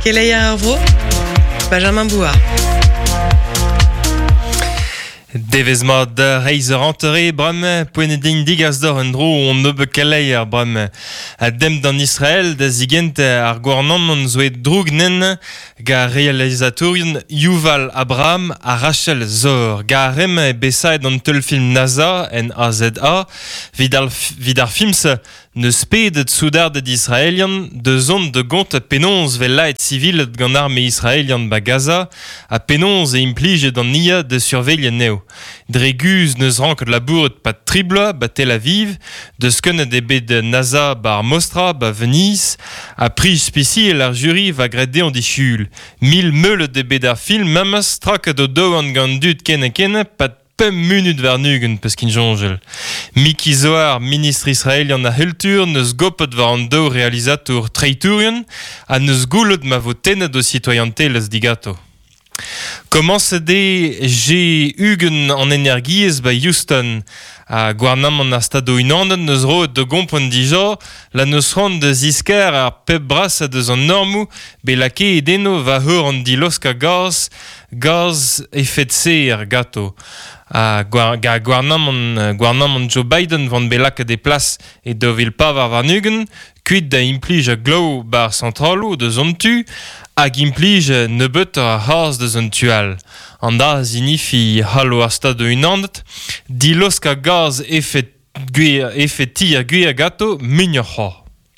Keleier ar vro, Benjamin Bouard. Devez mat reiz rentere bram poenedin digas d'or un dro on neube keleier bram a dem d'an Israël da zigent ar gouarnan on zo et droug nen ga realizatorien Yuval Abraham a Rachel Zor ga rem e besaet an teul film NASA en AZA vid ar films neus pedet soudar d'Israelian de zon de gont penonz vel laet civil gant arme Israelian ba Gaza a penonz e implije d'an nia de surveillen neo. Dreguz neus rank labouret pat tribla ba Tel Aviv, de skeunet ebe de NASA ba ar Mostra ba Venise, a prij speci ar jury va grede an dichul. 1000 meulet ebe d'ar film memes traket o do an gant dud kenne pat pem munut ver nugen peus kin jonjel. Miki Zohar, ministre israelian a heltur, neus gopet war an do realizator treiturien, a neus goulet ma vo tenet o citoyentel eus digato. Commence j'ai Hugen en energies by Houston a gwarnam an ar stado inandet neus roet de gompon dija la neus rand de zisker ar pep bras a deus an normou be lake edeno va heur an diloska gaz effet serre gato a gwarnam an Joe Biden vant be lake de plas e dovil pa var nugen kuit da implij a glow bar centralo de zon tu hag implij nebeut a hars de zon tual. An da zinifi halo ar stado inandet diloska gaz effet tir gwir gato mignoc'h.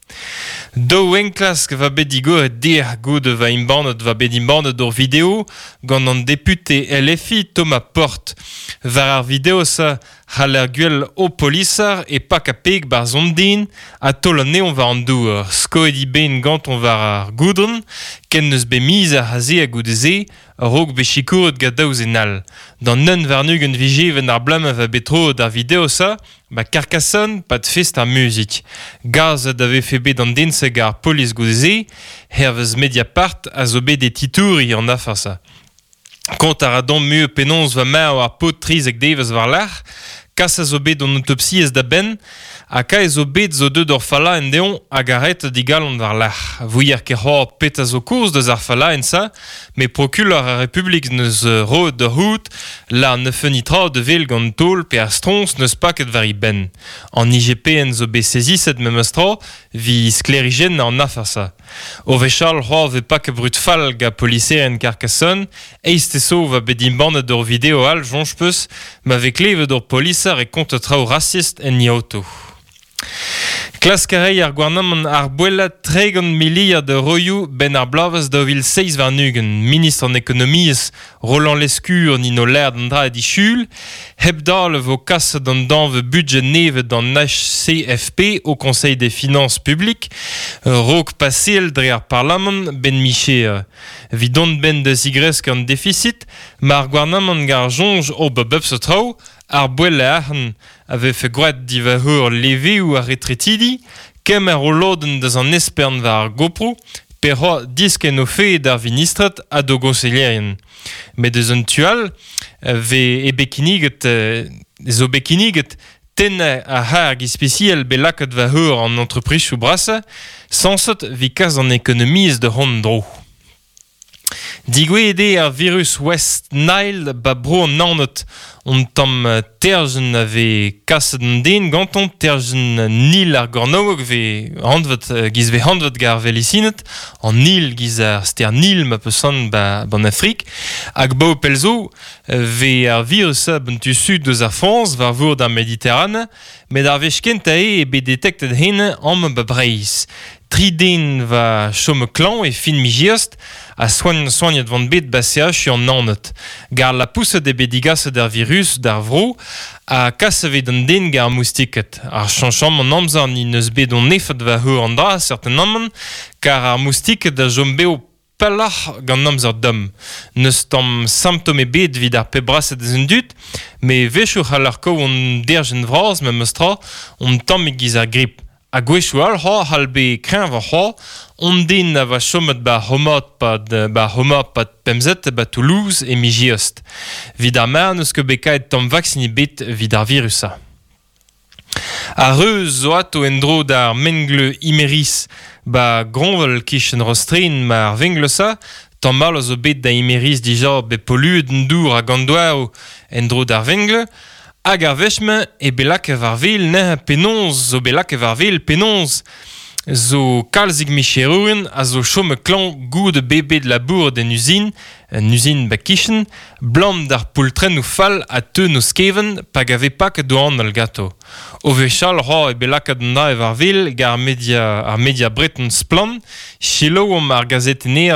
Do enklask va bet digo et dir goude va imbannet va bet imbannet ur video gant an deputé LFI Thomas Porte var ar video sa c'haller gwell o polisar e pa kapeg bar zondin a tol an neon va an dour. Skoedi ben gant on var ar goudron ken neus be miz a haze a goudeze rog be chikouret gadaouz enal. Dan nen varnugen vijeven ar blam va betro d'ar video sa ba Carcassonne pat fest ar muzik. Gaz d'ave febe dan denseg ar polis goudeze hervez Mediapart a zo bet de titouri an afar sa. Kont ar adon mu penonz va mar ar pot triz eg devez war l'ar, kas a zo bet don autopsi ez da ben, a ka e zo bet zo deud ur fala en deon hag a ret digal an war l'ar. Vouier ket c'hor pet a zo kouz deus ar fala en sa, me prokul ar republik neus roet de hout, la ne fenitra de vel gant tol pe ar strons neus paket vari ben. An IGP en zo bet seziset memestra, vi sklerigen an afar sa. O vechal c'hor ve pak brut fall ga poliser en Carcassonne, eiste so va bet imbannet ur video al jonj peus, ma ve klevet ur polisar e kont trao racist en yaoto. Klaskarei ar gwarnam ar bwella 3 miliard de roioù ben ar blavez da vil 6 var nugen. Ministre an ekonomiez Roland Lescure nino lerd an dra a dichul, heb dal vo kas d'an ve budget neve d'an HCFP au Conseil des Finances Publiques, rog pasel dre ar parlament ben miche vidon ben de zigresk an déficit, ma ar gwarnam an gar jonj o bebeb se trao, ar bwella arn ave fe gwaet diva heur leve ou ar retretidi, kem ar o loden deus an espern var GoPro, per ho disken o fe d'ar vinistret a do goselierien. Me deus an tual, ve e bekiniget, zo bekiniget, ten a har gispeciel be laket va heur an entreprise sou brasa, sansot vi kaz an ekonomiz de hon dro. Digwede ar virus West Nile ba bro an nanet on tam terjen ave kaset an den ganton terjen nil ar gornoog giz ve handvet gar velisinet an nil giz ar ster nil ma peusant ban Afrik hag bao pelzo ve ar virus a bentu sud deus ar France var vour d'ar Mediterrane met ar vechkent a e be detektet henne am ba breiz. Triden va chome klan e fin migiost a soignet vant bet baseach an nanet. Gar la pousse de bedigas d'ar virus d'ar vro a kasavet an den gar moustiket. Ar chancham an amzar ni neus bet on nefet va heur an dra certain amman, car ar moustiket da jom beo palach gant amzar dom. Neus tam symptome bet vid ar pebras edes un dut, me vechou c'haller ko on derjen vraz me meustra on tam e giz ar grip. A gwechou al halbe kreñv ar on den a va chomet ba homot pat pemzet ba Toulouse e migiost. Vid ar mar neus ket bekaet tam vaksini bet vid ar virusa. A reus zo ato en dro d'ar mengle imeris ba gronvel kichen rostrin ma ar venglesa, tamm mal zo bet da imeris dija be polluet en dour a gandouao en dro d'ar vengle, hag ar vechme e belak ev ar vil ne penonz zo belak ev ar vil penonz zo kalzig micherouen a zo chome klan goude bebe de labour den usine, en usine ba kichen, blam d'ar poultren ou fall a te no skeven pa gave pak do an al gato. O vechal ra e belak adna ev ar vil gar ar media breton splan, chilo om ar gazetene